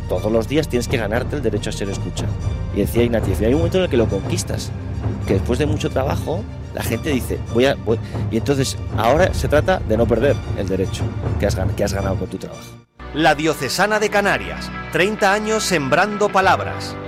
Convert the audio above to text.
todos los días tienes que ganarte el derecho a ser escuchado. Y decía Ignatieff, hay un momento en el que lo conquistas, que después de mucho trabajo la gente dice, voy. Y entonces ahora se trata de no perder el derecho que has ganado con tu trabajo. La Diocesana de Canarias, 30 años sembrando palabras.